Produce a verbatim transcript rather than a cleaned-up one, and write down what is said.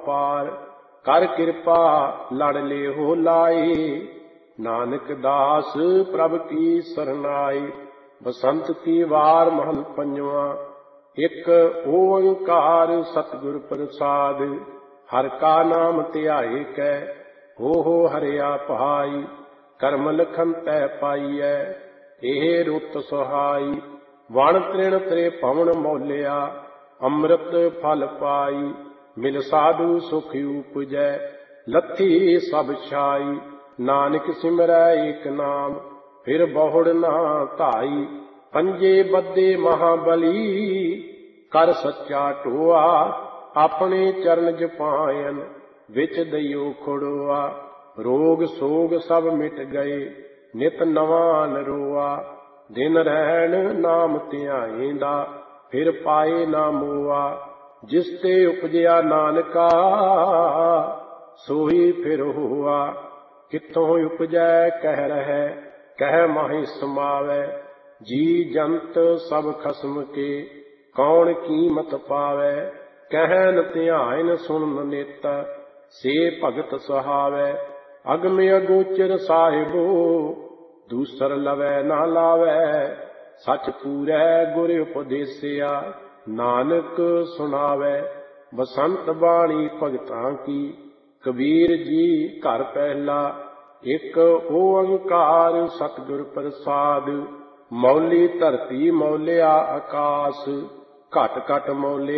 ਅਪਾਰ। ਕਰ ਕਿਰਪਾ ਲੜ ਲਿਓ ਲਾਏ, ਨਾਨਕ ਦਾਸ ਪ੍ਰਭ ਕੀ ਸਰਨਾਏ। ਬਸੰਤ ਕੀ ਵਾਰ ਮਹਲ ਪੰਜਵਾ। ਇੱਕ ਓੰਕਾਰ ਸਤਿਗੁਰ ਪ੍ਰਸਾਦ। ਹਰ ਕਾ ਨਾਮ ਧਿਆਏ ਕੈ, ਹੋ ਹੋ ਹਰਿਆ ਭਾਈ। ਕਰਮ ਲਖਨ ਤੈ ਪਾਈਐ, ਇਹ ਰੁੱਤ ਸੁਹਾਈ। ਵਣ ਤ੍ਰਿਣ ਤ੍ਰੇ ਭਵਨ ਮੌਲਿਆ, ਅੰਮ੍ਰਿਤ ਫਲ ਪਾਈ। ਮਿਲ ਸਾਧੂ ਸੁਖ ਉਪਜੈ, ਲੱਥੀ ਸਭ ਛਾਈ। ਨਾਨਕ ਸਿਮਰੈ ਏਕ ਨਾਮ, ਫਿਰ ਬਹੁੜ ਨਾ ਧਾਈ। ਪੰਜੇ ਬੱਧੇ ਮਹਾਬਲੀ, ਕਰ ਸੱਚਾ ਢੋਆ। ਆਪਣੇ ਚਰਨ ਜਪਾਇਨ, ਵਿੱਚ ਦਈਓ ਖੜੋਆ। ਰੋਗ ਸੋਗ ਸਭ ਮਿਟ ਗਏ, ਨਿਤ ਨਵਾਂ ਨਰੋਆ। ਦਿਨ ਰਹਿਣ ਨਾਮ ਧਿਆਏਂਦਾ, ਫਿਰ ਪਾਏ ਨਾ ਮੋਆ। ਜਿਸ ਤੇ ਉਪਜਿਆ ਨਾਨਕਾ, ਸੋਈ ਫਿਰ ਹੋਆ। ਕਿੱਥੋਂ ਉਪਜੈ ਕਹਿ ਰਹਿ, ਕਹਿ ਮਾਹਿ ਸਮਾਵੈ। ਜੀ ਜੰਤ ਸਭ ਖਸਮ ਕੇ, ਕੌਣ ਕੀਮਤ ਪਾਵੈ। ਕਹਿਨ ਧਿਆਇਨ ਸੁਣਨ ਨਿਤ, ਸੇ ਭਗਤ ਸੁਹਾਵੈ। ਅਗਮ ਅਗੋਚਰ ਸਾਹਿਬੋ, ਦੂਸਰ ਲਵੈ ਨਾ ਲਾਵੈ। ਸਚ ਪੂਰੈ ਗੁਰ ਉਪਦੇਸਿਆ, ਨਾਨਕ ਸੁਣਾਵੈ। ਬਸੰਤ ਬਾਣੀ ਭਗਤਾਂ ਕੀ, ਕਬੀਰ ਜੀ ਘਰ ਪਹਿਲਾ। ਇੱਕ ਓੰਕਾਰ ਸਤਿਗੁਰ ਪ੍ਰਸਾਦ। ਮੌਲੀ ਧਰਤੀ ਮੌਲਿਆ ਆਕਾਸ, ਘਟ ਘਟ ਮੌਲਿਆ